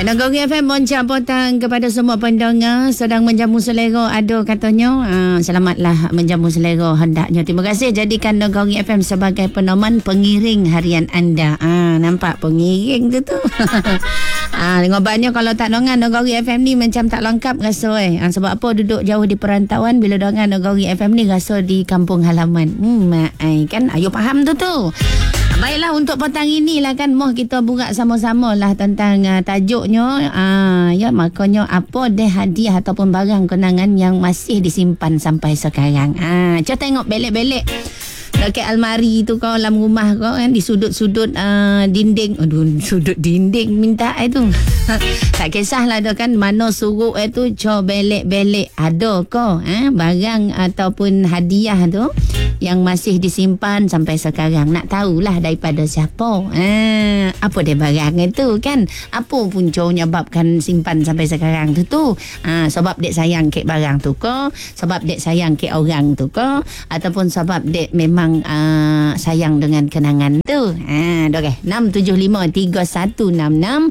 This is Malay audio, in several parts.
Nagori FM moncak potang kepada semua pendengar sedang menjamu selera ada katanya. Selamatlah menjamu selera hendaknya. Terima kasih jadikan Nagori FM sebagai peneman pengiring harian anda. Nampak pengiring tu. Ngobatnya kalau tak dengar Nagori FM ni macam tak lengkap rasa sebab apa duduk jauh di perantauan bila dengar Nagori FM ni rasa di kampung halaman. Kan ayo faham tu. Baiklah untuk petang inilah kan moh kita burak sama-sama lah tentang tajuknya ya makanya apa deh hadiah ataupun barang kenangan yang masih disimpan sampai sekarang. Cuba tengok belek-belek dekat almari tu kau dalam rumah kau kan di sudut-sudut dinding. Aduh, sudut dinding minta itu. Tak kisahlah dah kan mana suruk itu coba belek-belek ada kau barang ataupun hadiah tu yang masih disimpan sampai sekarang. Nak tahulah daripada siapa. Apa dia barang itu kan? Apa puncanya nyebabkan simpan sampai sekarang tu? Sebab dek sayang ke barang tu ke? Sebab dek sayang ke orang tu ke? Ataupun sebab dek memang sayang dengan kenangan tu? Okay. 6753166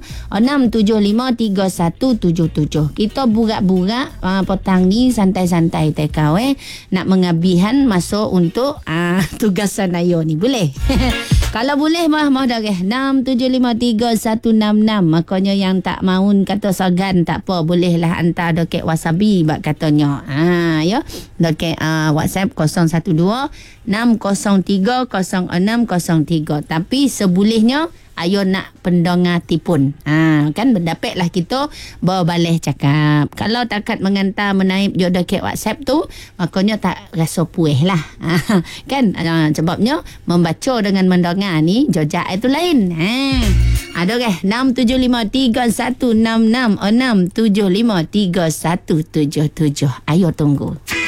6753177. Kita burak-burak petang ni santai-santai tekau nak mengabihan masuk untuk tugasan ayo ni boleh. Kalau boleh mah dah 6753166. Makanya yang tak maun kata segan tak apa bolehlah hantar dekat wasabi bak katanya. Ya dekat WhatsApp 012-603-0603. Tapi sebulihnya ayo nak pendengar tipun. Kan berdapatlah kita bawa balik cakap. Kalau takat mengantar menaip jodoh ke WhatsApp tu, makanya tak rasa puih lah. Kan sebabnya membaca dengan mendengar ni jojak itu lain. Ada ke 6753166 6753177. Ayo tunggu.